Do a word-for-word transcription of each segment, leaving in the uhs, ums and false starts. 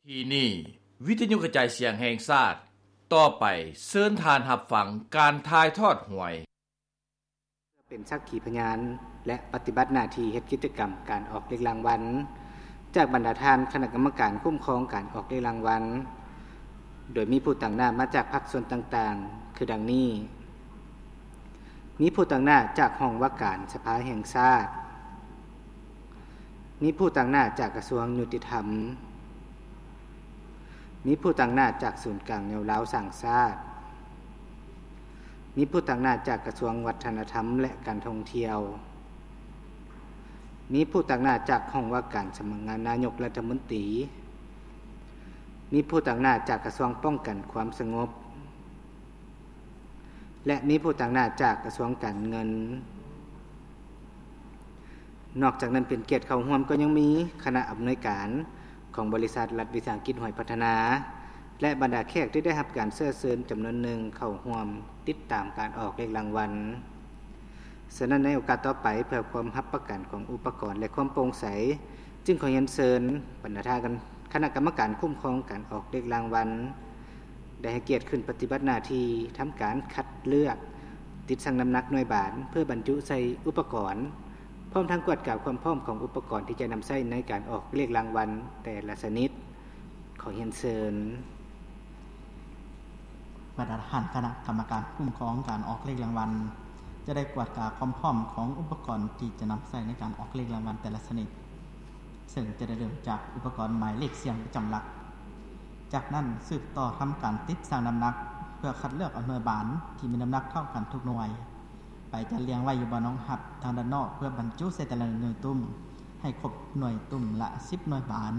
ที่นี่วิทยุกระจายเสียงแห่งชาติต่อไปเชิญทานรับฟังการถ่ายทอดหวยเป็นสักขีพยานและปฏิบัติหน้าที่เฮ็ดกิจกรรมการออกเลขรางวัลจากบรรดาท่านคณะกรรมการคุ้มครองการออกเลขรางวัลโดยมีผู้ต่างหน้ามาจากพรรคส่วนต่างๆคือดังนี้มีผู้ต่างหน้าจากห้องว่าการสภาแห่งชาติมีผู้ต่างหน้าจากกระทรวงยุติธรรมมีผู้ต่างหน้าจากศูนย์กลางแนวเล้าสร้างชาติมีผู้ต่างหน้าจากกระทรวงวัฒนธรรมและการท่องเที่ยวมีผู้ต่างหน้าจากห้องว่าการสำนักงานนายกรัฐมนตรีมีผู้ต่างหน้าจากกระทรวงป้องกันความสงบและมีผู้ต่างหน้าจากกระทรวงการเงินนอกจากนั้นเป็นเกียรติเข้าร่วมก็ยังมีคณะอำนวยการของบริษัทรัฐวิสาหกิจห้วยพัฒนาและบรรดาแขกที่ได้รับการเชิญเชิญจำนวนหนึ่งเข้าร่วมติดตามการออกเลขรางวัลฉะนั้นในโอกาสต่อไปเพื่อความรับประกันของอุปกรณ์และความโปร่งใสจึงขอเรียนเชิญบรรดาท่านคณะกรรมการคุ้มครองการออกเลขรางวัลได้ให้เกียรติขึ้นปฏิบัติหน้าที่ทำการคัดเลือกติดชั่งน้ำหนักหน่วยบาทเพื่อบรรจุใส่อุปกรณ์พร้อมทั้งตรวจกล่าวความพร้อมของอุปกรณ์ที่จะนำใช้ในการออกเลขรางวัลแต่ละชนิดขอเรียนเชิญบรรดาท่านคณะกรรมการคุ้มครองการออกเลขรางวัลจะได้ตรวจกล่าวความพร้อมของอุปกรณ์ที่จะนำใช้ในการออกเลขรางวัลแต่ละชนิดซึ่งจะได้เริ่มจากอุปกรณ์หมายเลขเสียงประจำหลักจากนั้นสืบต่อทำการติดชั่งน้ำหนักเพื่อคัดเลือกเอาหน่วยบานที่มีน้ำหนักเท่ากันทุกหน่วยไปจัดเรียงไว้อยู่บนน้องหับทางด้านนอกเพื่อบรรจุใส่แต่ละหน่วยตุ้มให้ครบหน่วยตุ้มละสิบหน่วยบาน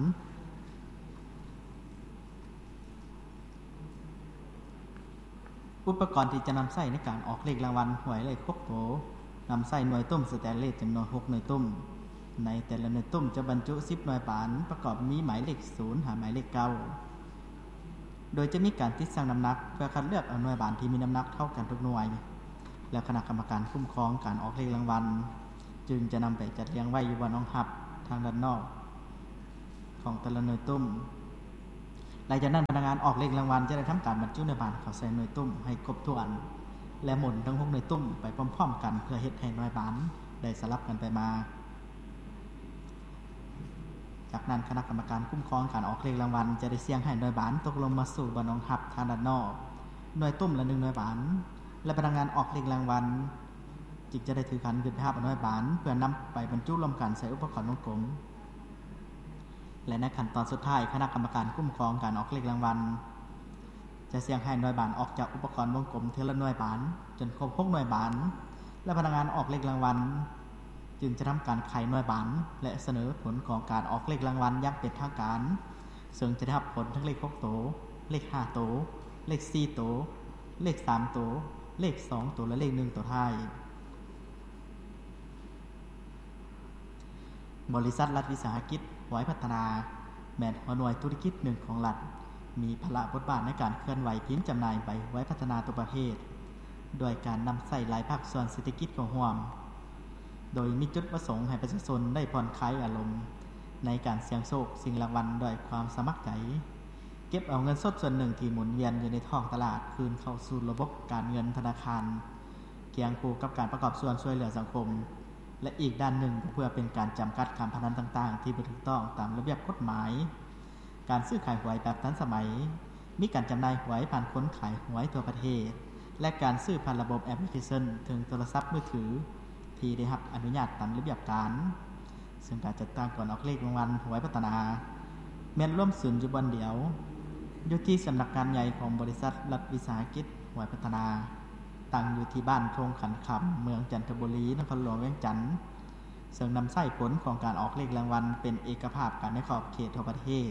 อุปกรณ์ที่จะนำใช้ในการออกเลขรางวัลหวยเลขครบโตนำใส่หน่วยตุ้มสแตนเลสจำนวนหกหน่วยตุ้มในแต่ละหน่วยตุ้มจะบรรจุสิบหน่วยบานประกอบมีหมายเลขศูนย์หาหมายเลขเก้าโดยจะมีการติดชั่งน้ำหนักเพื่อคัดเลือกเอาหน่วยบานที่มีน้ำหนักเท่ากันทุกหน่วยและคณะกรรมการคุ้มครองการออกเลขรางวัลจึงจะนำไปจัดเรียงไว้อยู่บนห้องหับทางด้านนอกของแต่ละหน่วยตุ้มหลังจากนั้นพนักงานออกเลขรางวัลจะได้ทำการบรรจุหน่วยบานเข้าใส่หน่วยตุ้มให้ครบถ้วนและหมุนทั้งหกหน่วยตุ้มไปพร้อมๆกันเพื่อเฮ็ดให้หน่วยบานได้สลับกันไปมาจากนั้นคณะกรรมการคุ้มครองการออกเลขรางวัลจะได้เสี่ยงให้หน่วยบานตกลงมาสู่บนห้องหับทางด้านนอกหน่วยตุ้มละหนึ่งหน่วยบานและพนักงานออกเลขรางวัลจึงจะได้ถือขันขึ้นไปหาหน่วยบานเพื่อนำไปบรรจุรวมกันใส่อุปกรณ์วงกลมและในขั้นตอนสุดท้ายคณะกรรมการคุ้มครองการออกเลขรางวัลจะเสี่ยงให้หน่วยบานออกจากอุปกรณ์วงกลมทีละหน่วยบานจนครบหกหน่วยบานและพนักงานออกเลขรางวัลจึงจะทำการไขหน่วยบานและเสนอผลของการออกเลขรางวัลอย่างเป็นทางการซึ่งจะได้รับผลทั้งเลขหกโตเลขห้าโตเลขสี่โตเลขสามโตเลขสองตัวและเลขหนึ่งตัวท้ายบริษัทรัฐวิสาหกิจห้วยพัฒนาแม่นหัวหน่วยธุรกิจหนึ่งของรัฐมีภาระบทบาทในการเคลื่อนไหวพิมพ์จำหน่ายใบห้วยพัฒนาตัวประเทศโดยการนำใส่หลายภาคส่วนเศรษฐกิจของร่วมโดยมีจุดประสงค์ให้ประชาชนได้ผ่อนคลายอารมณ์ในการเสี่ยงโชคสิ่งรางวัลด้วยความสมัครใจเก็บเอาเงินสดส่วนหนึ่งที่หมุนเวียนอยู่ในท้องตลาดคืนเข้าสู่ระบบการเงินธนาคารเคียงคู่กับการประกอบส่วนช่วยเหลือสังคมและอีกด้านหนึ่งก็เพื่อเป็นการจำกัดการพนันต่างๆที่บ่ถูกต้องตามระเบียบกฎหมายการซื้อขายหวยแบบทันสมัยมีการจำหน่ายหวยผ่านคนขายหวยทั่วประเทศและการซื้อผ่านระบบแอปพลิเคชันถึงโทรศัพท์มือถือที่ได้รับอนุญาตตามระเบียบการซึ่งการจัดตั้งก่อนออกเลขรางวัลหวยพัฒนาแม้นร่วมศูนย์อยู่บนเดียวอยู่ที่สำนักงานใหญ่ของบริษัทรัฐวิสาหกิจห้วยพัฒนาตั้งอยู่ที่บ้านโพงขันคำเมืองจันทบุรีนครหลวงเวียงจันทน์ซึ่งนำใช้ผลของการออกเลขรางวัลเป็นเอกภาพกันในขอบเขตทั่วประเทศ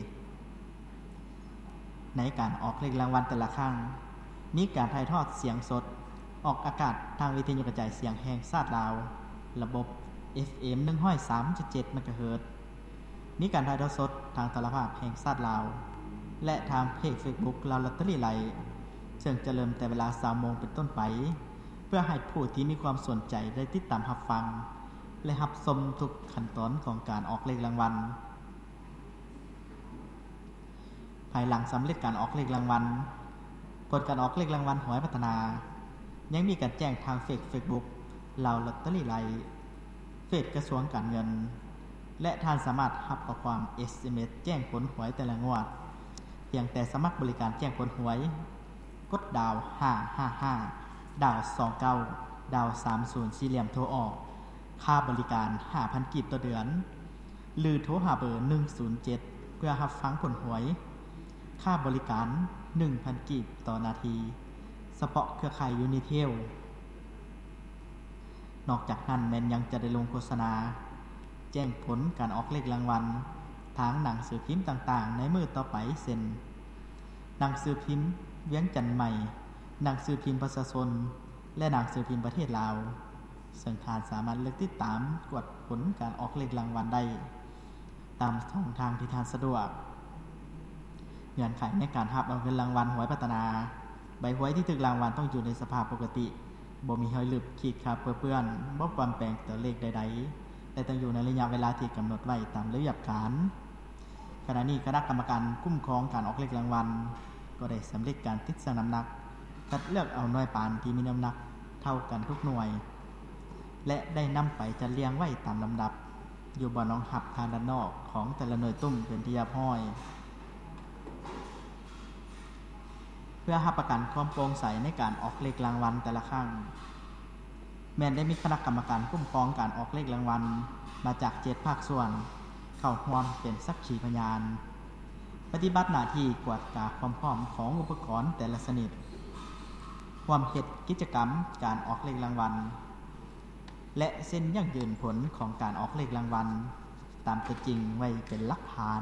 ในการออกเลขรางวัลแต่ละครั้งมีการถ่ายทอดเสียงสดออกอากาศทางวิทยุกระจายเสียงแห่งชาติลาวระบบ เอฟ เอ็ม หนึ่งร้อยสามจุดเจ็ด เมกะเฮิรตซ์มีการถ่ายทอดสดทางโทรภาพแห่งชาติลาวและทางเพจ Facebook ลาวลอตเตอรี่ไลฟ์ซึ่งจะเริ่มแต่เวลา สามโมง เป็นต้นไปเพื่อให้ผู้ที่มีความสนใจได้ติดตามรับฟังและรับชมทุกขั้นตอนของการออกเลขรางวัลายหลังสำเร็จการออกเลขรางวัลผลการออกเลขรางวัลหวยพัฒนายังมีการแจ้งทางเฟซ Facebook เหล่าลอตเตอรี่ไลน์เฟซกระทรวงการเงินและท่านสามารถรับข้อความ เอส เอ็ม เอส แจ้งผลหวยแต่ละงวดเพียงแต่สมัครบริการแจ้งผลหวยกดดาวห้าห้าห้าดาวสองเก้าดาวสามสิบสี่เหลี่ยมโทรออกค่าบริการ ห้าพัน กีบต่อเดือนหรือโทรหาเบอร์หนึ่งศูนย์เจ็ดเพื่อรับฟังผลหวยค่าบริการ หนึ่งพัน กีบต่อนาทีเฉพาะเครือข่าย Unitel นอกจากนั้นแม่นยังจะได้ลงโฆษณาแจ้งผลการออกเลขรางวัลทางหนังสือพิมพ์ต่างๆในมื้อต่อไปเช่นหนังสือพิมพ์เวียงจันทน์ใหม่หนังสือพิมพ์ประชาชนและหนังสือพิมพ์ประเทศลาวซึ่งท่านสามารถเลือกติดตามกวดผลการออกเลขรางวัลได้ตามช่องทางที่ท่านสะดวกเงื่อนไขในการรับเอาเงินรางวัลหวยพัฒนาใบหวยที่ถูกรางวัลต้องอยู่ในสภาพปกติบ่มีรอยลึกขีดขาดเปื้อนบ่ปลอมแปลงตัวเลขใดๆแต่ต้องอยู่ในระยะเวลาที่กำหนดไว้ตามระเบียบการขณะนี้คณะกรรมการคุ้มครองการออกเลขรางวัลก็ได้สำเร็จการติดชั่งน้ำหนักคัดเลือกเอาหน่วยปานที่มีน้ำหนักเท่ากันทุกหน่วยและได้นำไปจัดเรียงไว้ตามลำดับอยู่บนรองหับทางด้านนอกของแต่ละหน่วยตุ้มเป็นที่เรียบร้อยเพื่อรับประกันความโปร่งใสในการออกเลขรางวัลแต่ละครั้งแม้นได้มีคณะกรรมการคุ้มครองการออกเลขรางวัลมาจากเจ็ดภาคส่วนเข้าร่วมเป็นสักขีพยานปฏิบัติหน้าที่กวดกาความพร้อมของอุปกรณ์แต่ละชนิดความเฮ็ดกิจกรรมการออกเลขรางวัลและเส้นยั่งยืนผลของการออกเลขรางวัลตามตัวจริงไว้เป็นหลักฐาน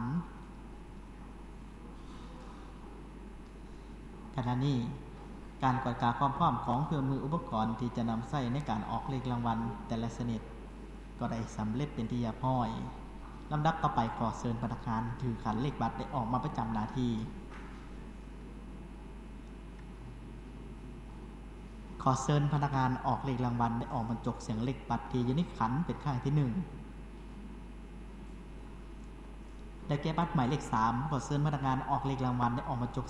ขณะนี้การกวดกาความพร้อมของเครื่องมืออุปกรณ์ที่จะนำใช้ในการออกเลขรางวัลแต่ละชนิดก็ได้สำเร็จเป็นที่เรียบร้อยลำดับต่อไปขอเชิญพนักงานถือขันเลขบัตรได้ออกมาประจำหน้าที่ขอเชิญพนักงานออกเลขรางวัลได้ออกบรรจกเสียงเลขบัตรที่อยู่ในขันเป็นครั้งที่หนึ่งได้แก่บัตรหมายเลขสามขอเชิญพนักงานออกเลขรางวัลได้ออกบรรจก